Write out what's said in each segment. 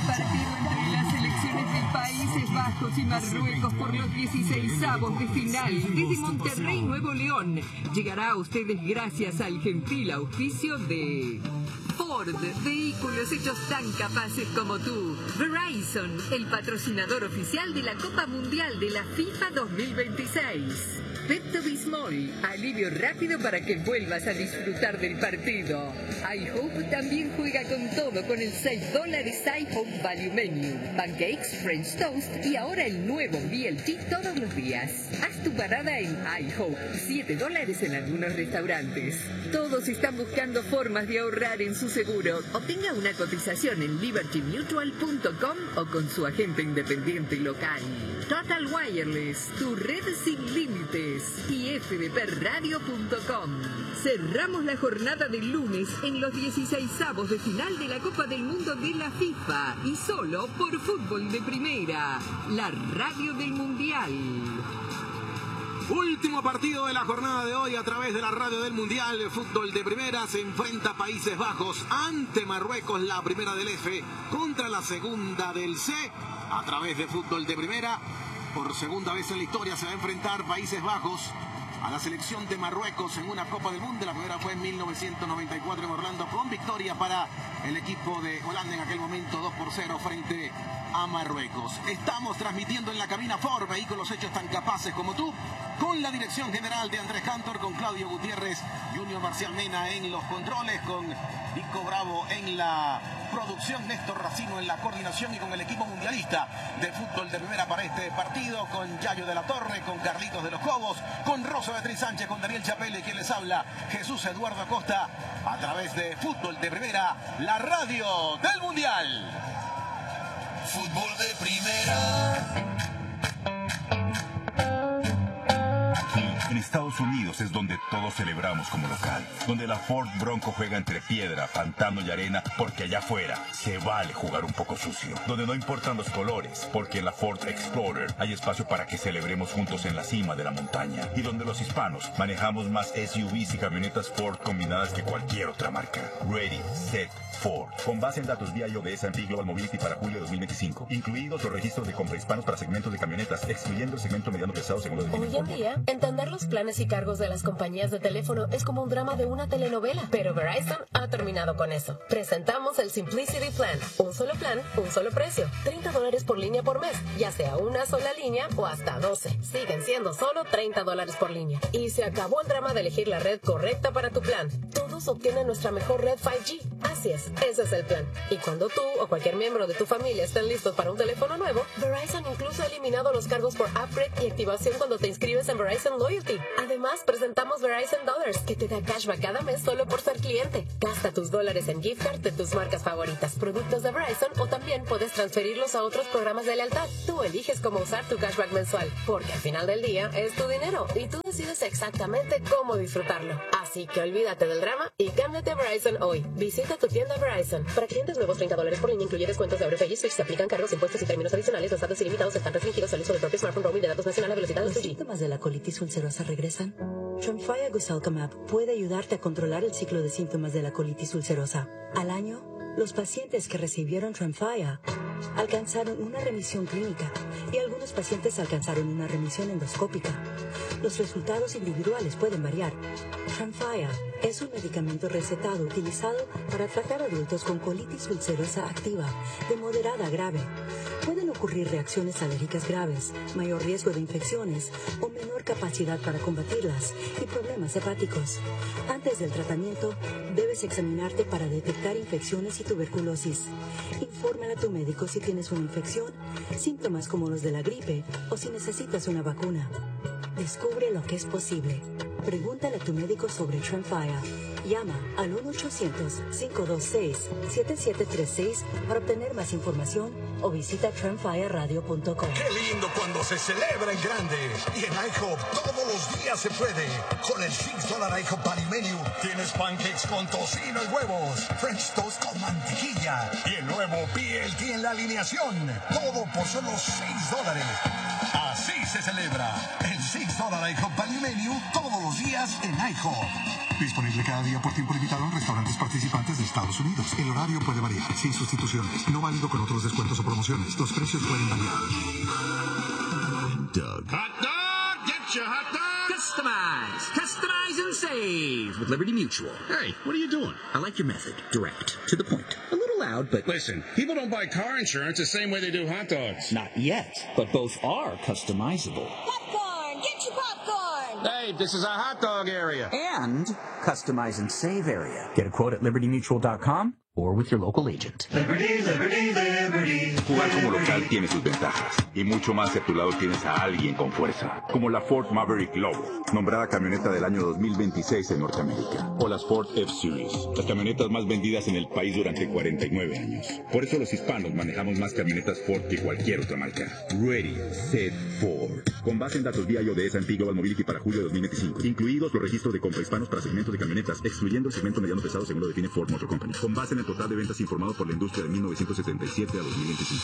partido entre las selecciones de Países Bajos y Marruecos por los 16avos de final desde Monterrey, Nuevo León. Llegará a ustedes gracias al gentil auspicio de Ford, vehículos hechos tan capaces como tú. Verizon, el patrocinador oficial de la Copa Mundial de la FIFA 2026. Pepto-Bismol, alivio rápido para que vuelvas a disfrutar del partido. iHope también juega con todo con el $6 iHope Value Menu. Pancakes, French Toast y ahora el nuevo BLT todos los días. Haz tu parada en iHope, $7 en algunos restaurantes. Todos están buscando formas de ahorrar en su seguro. Obtenga una cotización en libertymutual.com o con su agente independiente local. Total Wireless, tu red sin límites. Y fdpradio.com. Cerramos la jornada del lunes en los 16avos de final de la Copa del Mundo de la FIFA y solo por Fútbol de Primera, la radio del Mundial. Último partido de la jornada de hoy a través de la radio del Mundial. Fútbol de Primera se enfrenta a Países Bajos ante Marruecos, la primera del F contra la segunda del C. A través de Fútbol de Primera, por segunda vez en la historia se va a enfrentar Países Bajos a la selección de Marruecos en una Copa del Mundo. La primera fue en 1994 en Orlando, con victoria para el equipo de Holanda en aquel momento 2-0 frente a Marruecos. Estamos transmitiendo en la cabina Ford, vehículos hechos tan capaces como tú, con la dirección general de Andrés Cantor, con Claudio Gutiérrez, Junior Marcial Mena en los controles, con Nico Bravo en la producción, Néstor Racino en la coordinación y con el equipo mundialista de Fútbol de Primera para este partido, con Yayo de la Torre, con Carlitos de los Cobos, con Rosa Beatriz Sánchez, con Daniel Chapelle, quien les habla, Jesús Eduardo Acosta, a través de Fútbol de Primera, la radio del Mundial. Fútbol de Primera. En Estados Unidos es donde todos celebramos como local, donde la Ford Bronco juega entre piedra, pantano y arena, porque allá afuera se vale jugar un poco sucio, donde no importan los colores, porque en la Ford Explorer hay espacio para que celebremos juntos en la cima de la montaña, y donde los hispanos manejamos más SUVs y camionetas Ford combinadas que cualquier otra marca. Ready, set, Ford. Con base en datos vía IOBS S&P Global Mobility para julio de 2025, incluidos los registros de compra hispanos para segmentos de camionetas, excluyendo el segmento mediano pesado según lo definido. Hoy en día, entender los planes y cargos de las compañías de teléfono es como un drama de una telenovela, pero Verizon ha terminado con eso. Presentamos el Simplicity Plan, un solo plan, un solo precio, $30 por línea por mes, ya sea una sola línea o hasta 12. Siguen siendo solo $30 por línea. Y se acabó el drama de elegir la red correcta para tu plan. Todos obtienen nuestra mejor red 5G. Así es, ese es el plan. Y cuando tú o cualquier miembro de tu familia estén listos para un teléfono nuevo, Verizon incluso ha eliminado los cargos por upgrade y activación cuando te inscribes en Verizon Loyalty. Además, presentamos Verizon Dollars, que te da cashback cada mes solo por ser cliente. Gasta tus dólares en gift card de tus marcas favoritas, productos de Verizon, o también puedes transferirlos a otros programas de lealtad. Tú eliges cómo usar tu cashback mensual, porque al final del día es tu dinero y tú decides exactamente cómo disfrutarlo. Así que olvídate del drama y cámbiate a Verizon hoy. Visita tu tienda Verizon. Para clientes nuevos, $30 por línea incluye descuentos de AutoPay y Switch. Se aplican cargos, impuestos y términos adicionales. Los datos ilimitados están restringidos al uso del propio smartphone roaming de datos nacional a velocidad de 2G. ¿Los síntomas de la colitis ulcerosa regresan? Tremfya Guselkumab puede ayudarte a controlar el ciclo de síntomas de la colitis ulcerosa. Al año, los pacientes que recibieron Tremfya alcanzaron una remisión clínica y algunos pacientes alcanzaron una remisión endoscópica. Los resultados individuales pueden variar. Tremfya es un medicamento recetado utilizado para tratar adultos con colitis ulcerosa activa de moderada a grave. Pueden ocurrir reacciones alérgicas graves, mayor riesgo de infecciones o menor capacidad para combatirlas y problemas hepáticos. Antes del tratamiento, debes examinarte para detectar infecciones y tuberculosis. Infórmale a tu médico si tienes una infección, síntomas como los de la gripe o si necesitas una vacuna. Descubre lo que es posible. Pregúntale a tu médico sobre Tremfya. Llama al 1-800-526-7736 para obtener más información o visita tremfyaradio.com. Qué lindo cuando se celebra en grande. Y en IHOP todos los días se puede. Con el $6 IHOP Value Menu tienes pancakes con tocino y huevos, French toast con mantequilla y el nuevo BLT en la alineación. Todo por solo $6. Así se celebra el $6 IHOP Value Menu todos los días en IHOP. Disponible cada día válida por tiempo limitado en restaurantes participantes de Estados Unidos. El horario puede variar, sin sustituciones. No válido con otros descuentos o promociones. Los precios pueden variar. Doug. Hot dog! Get your hot dog! Customize and save with Liberty Mutual. Hey, what are you doing? I like your method. Direct. To the point. A little loud, but... Listen, people don't buy car insurance the same way they do hot dogs. Not yet, but both are customizable. Popcorn! Get your popcorn! Hey, this is a hot dog area. And customize and save area. Get a quote at libertymutual.com or with your local agent. Liberty, Liberty, Liberty. Jugar como local tiene sus ventajas. Y mucho más si a tu lado tienes a alguien con fuerza. Como la Ford Maverick Lobo, nombrada camioneta del año 2026 en Norteamérica. O las Ford F-Series, las camionetas más vendidas en el país durante 49 años. Por eso los hispanos manejamos más camionetas Ford que cualquier otra marca. Ready, Set, Ford. Con base en datos vía de S&P Global Mobility para julio de 2025. Incluidos los registros de compra hispanos para segmentos de camionetas, excluyendo el segmento mediano pesado según lo define Ford Motor Company. Con base en el total de ventas informado por la industria de 1977 a 2025.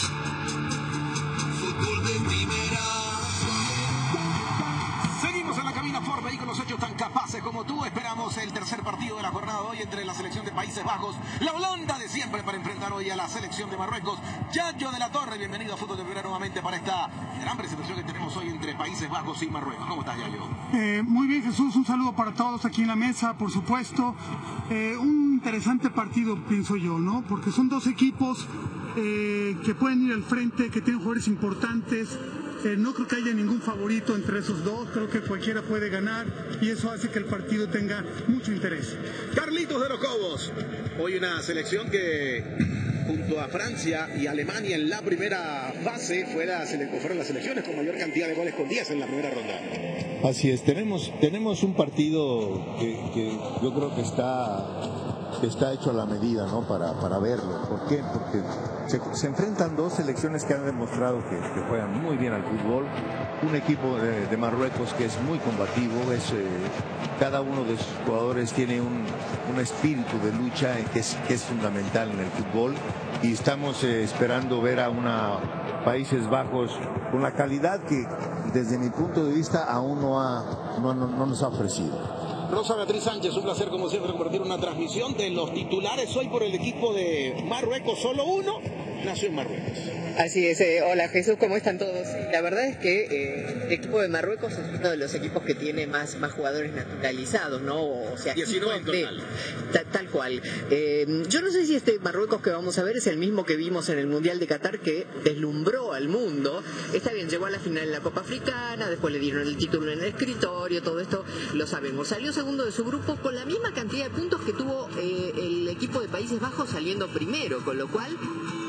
Seguimos en la cabina Ford, vehículos hechos tan capaces como tú. Esperamos el tercer partido de la jornada de hoy entre la selección de Países Bajos, la Holanda de siempre, para enfrentar hoy a la selección de Marruecos. Yayo de la Torre, bienvenido a Fútbol de Primera nuevamente para esta gran presentación que tenemos hoy entre Países Bajos y Marruecos. ¿Cómo estás, Yayo? Muy bien, Jesús, un saludo para todos aquí en la mesa, por supuesto. Un interesante partido, pienso yo, ¿no? Porque son dos equipos que pueden ir al frente, que tienen jugadores importantes. No creo que haya ningún favorito entre esos dos, creo que cualquiera puede ganar y eso hace que el partido tenga mucho interés. Carlitos de los Cobos, hoy una selección que junto a Francia y Alemania en la primera fase fueron las selecciones con mayor cantidad de goles, con 10 en la primera ronda. Así es, tenemos un partido que yo creo que está hecho a la medida, ¿no? Para verlo. ¿Por qué? Porque se enfrentan dos selecciones que han demostrado que juegan muy bien al fútbol. Un equipo de Marruecos que es muy combativo, cada uno de sus jugadores tiene un espíritu de lucha que es fundamental en el fútbol, y estamos esperando ver a Países Bajos con la calidad que desde mi punto de vista aún no nos ha ofrecido. Rosa Beatriz Sánchez, un placer como siempre compartir una transmisión de los titulares hoy por el equipo de Marruecos. Solo uno nació en Marruecos. Así es, hola Jesús, ¿cómo están todos? La verdad es que el equipo de Marruecos es uno de los equipos que tiene más jugadores naturalizados, ¿no? O sea, 19 en total. Tal cual. Yo no sé si este Marruecos que vamos a ver es el mismo que vimos en el Mundial de Qatar, que deslumbró al mundo. Está bien, llegó a la final de la Copa Africana, después le dieron el título en el escritorio, todo esto lo sabemos. Salió segundo de su grupo con la misma cantidad de puntos que tuvo el equipo de Países Bajos saliendo primero, con lo cual...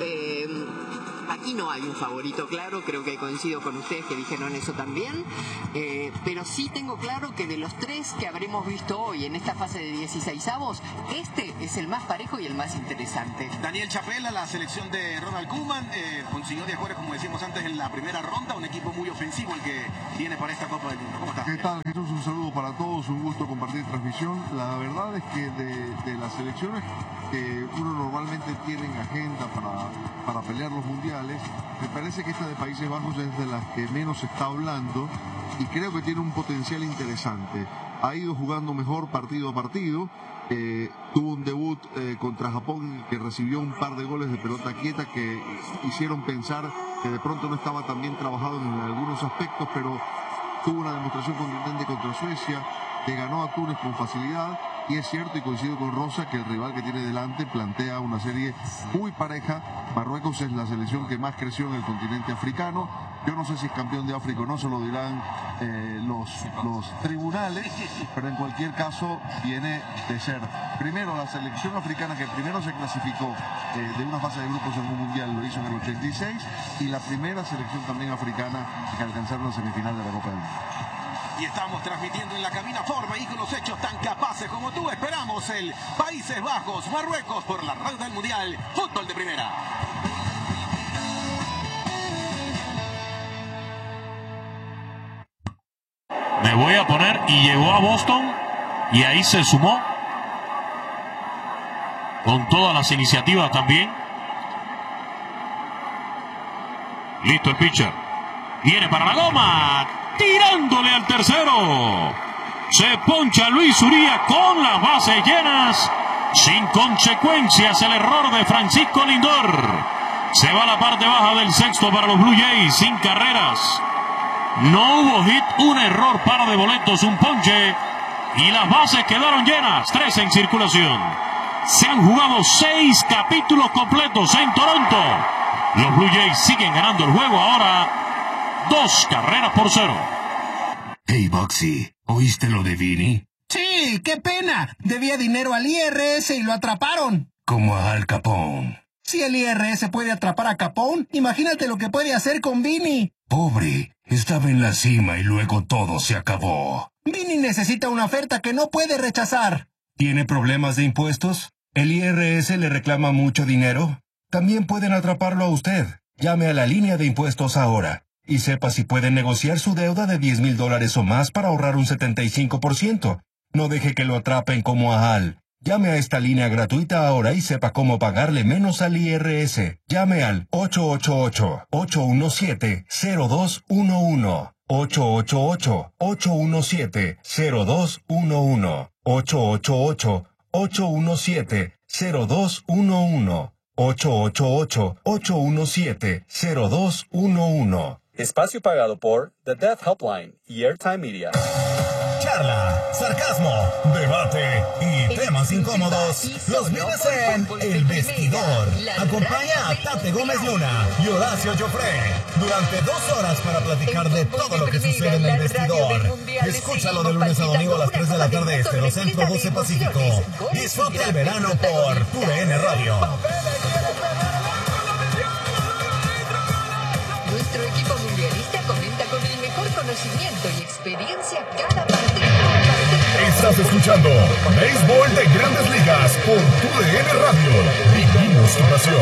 Aquí no hay un favorito claro, creo que coincido con ustedes que dijeron eso también, pero sí tengo claro que de los tres que habremos visto hoy en esta fase de 16avos, este es el más parejo y el más interesante. Daniel Chapela, la selección de Ronald Koeman, consiguió 10 goles, como decíamos antes, en la primera ronda, un equipo muy ofensivo el que viene para esta Copa del Mundo. ¿Cómo estás? ¿Qué tal, Jesús? Un saludo para todos, un gusto compartir transmisión. La verdad es que de las selecciones que uno normalmente tiene en agenda para pelear los mundiales, me parece que esta de Países Bajos es de las que menos se está hablando y creo que tiene un potencial interesante. Ha ido jugando mejor partido a partido, tuvo un debut contra Japón que recibió un par de goles de pelota quieta que hicieron pensar que de pronto no estaba tan bien trabajado en algunos aspectos, pero tuvo una demostración contundente contra Suecia, que ganó a Túnez con facilidad. Y es cierto, y coincido con Rosa, que el rival que tiene delante plantea una serie muy pareja. Marruecos es la selección que más creció en el continente africano. Yo no sé si es campeón de África o no, se lo dirán los tribunales, pero en cualquier caso viene de ser primero la selección africana que primero se clasificó de una fase de grupos en un mundial, lo hizo en el 86, y la primera selección también africana que alcanzaron la semifinal de la Copa del Mundo. Y estamos transmitiendo en la cabina Ford, vehículos hechos tan capaces como tú. Esperamos el Países Bajos, Marruecos, por la radio del Mundial, Fútbol de Primera. Me voy a poner, y llegó a Boston, y ahí se sumó, con todas las iniciativas también. Listo el pitcher. Viene para la goma, tirándole al tercero. Se poncha Luis Uría con las bases llenas. Sin consecuencias el error de Francisco Lindor. Se va a la parte baja del sexto para los Blue Jays, sin carreras. No hubo hit, un error, par de boletos, un ponche. Y las bases quedaron llenas, 3 en circulación. Se han jugado 6 capítulos completos en Toronto. Los Blue Jays siguen ganando el juego ahora 2-0. Hey, Boxy, ¿oíste lo de Vinny? Sí, qué pena. Debía dinero al IRS y lo atraparon. Como a Al Capone. Si el IRS puede atrapar a Capone, imagínate lo que puede hacer con Vinny. Pobre, estaba en la cima y luego todo se acabó. Vinny necesita una oferta que no puede rechazar. ¿Tiene problemas de impuestos? ¿El IRS le reclama mucho dinero? También pueden atraparlo a usted. Llame a la línea de impuestos ahora y sepa si puede negociar su deuda de $10,000 o más para ahorrar un 75%. No deje que lo atrapen como a Al. Llame a esta línea gratuita ahora y sepa cómo pagarle menos al IRS. Llame al 888-817-0211. 888-817-0211. 888-817-0211. 888-817-0211. Espacio pagado por The Death Helpline y Airtime Media. Charla, sarcasmo, debate y temas incómodos los vives en El Vestidor. Acompaña a Tate Gómez Luna y Horacio Joffre durante 2 horas para platicar de todo lo que sucede en El Vestidor. Escúchalo de lunes a domingo a las 3 de la tarde este, los Centro 12 Pacífico. Disfruta el verano por TUDN Radio. Nuestro equipo mundialista comenta con el mejor conocimiento y experiencia cada partido. Estás escuchando Béisbol de Grandes Ligas por TUDN Radio. Vivimos tu pasión.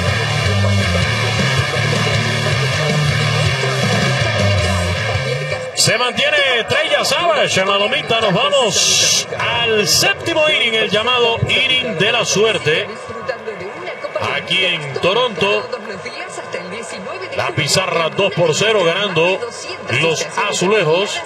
Se mantiene Trey Savage en la lomita. Nos vamos al 7º inning, el llamado inning de la suerte. Aquí en Toronto, la pizarra 2-0 ganando los azulejos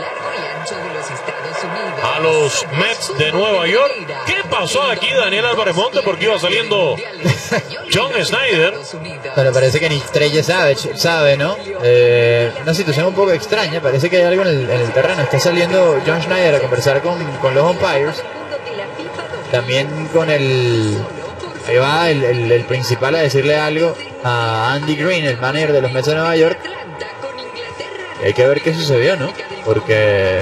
a los Mets de Nueva York. ¿Qué pasó aquí, Daniel Álvarez Monte? Porque iba saliendo John Schneider. Pero parece que ni Trey Savage sabe, ¿no? Una situación un poco extraña. Parece que hay algo en el terreno. Está saliendo John Schneider a conversar con los umpires. También con el... Ahí va el principal a decirle algo a Andy Green, el manager de los Mets de Nueva York. Y hay que ver qué sucedió, ¿no? Porque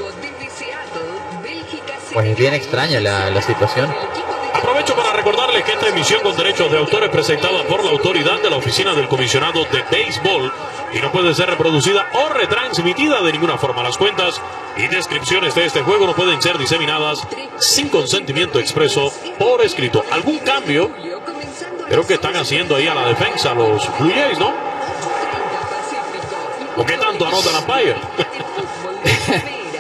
pues es bien extraña la situación. Aprovecho para recordarles que esta emisión con derechos de autor es presentada por la autoridad de la Oficina del Comisionado de Béisbol y no puede ser reproducida o retransmitida de ninguna forma. Las cuentas y descripciones de este juego no pueden ser diseminadas sin consentimiento expreso por escrito. ¿Algún cambio? Creo que están haciendo ahí a la defensa los Blue Jays, ¿no? ¿O qué tanto anotan a Umpire?